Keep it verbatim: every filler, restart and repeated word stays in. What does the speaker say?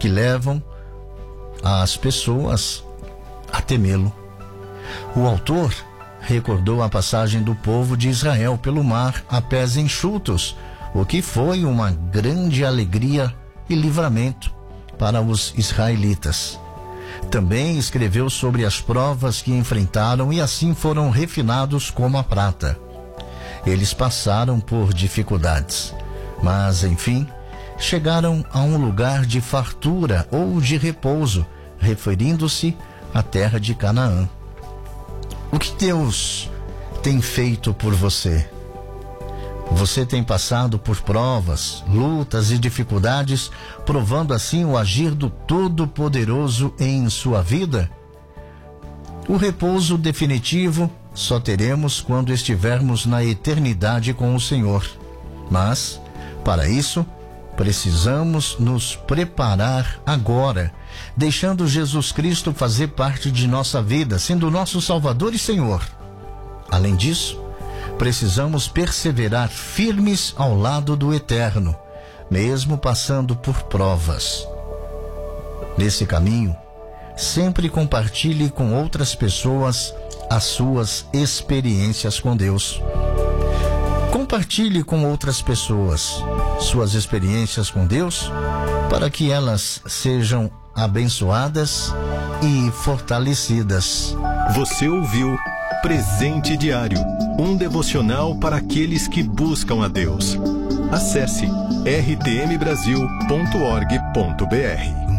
que levam as pessoas a temê-lo. O autor recordou a passagem do povo de Israel pelo mar a pés enxutos, o que foi uma grande alegria e livramento para os israelitas. Também escreveu sobre as provas que enfrentaram e assim foram refinados como a prata. Eles passaram por dificuldades, mas, enfim, chegaram a um lugar de fartura ou de repouso, referindo-se à terra de Canaã. O que Deus tem feito por você? Você tem passado por provas, lutas e dificuldades, provando assim o agir do Todo-Poderoso em sua vida? O repouso definitivo só teremos quando estivermos na eternidade com o Senhor. Mas, para isso, precisamos nos preparar agora, deixando Jesus Cristo fazer parte de nossa vida, sendo nosso Salvador e Senhor. Além disso, precisamos perseverar firmes ao lado do Eterno, mesmo passando por provas. Nesse caminho, sempre compartilhe com outras pessoas as suas experiências com Deus. Compartilhe com outras pessoas suas experiências com Deus, para que elas sejam abençoadas e fortalecidas. Você ouviu Presente Diário, um devocional para aqueles que buscam a Deus. Acesse r t m brasil ponto org ponto b r.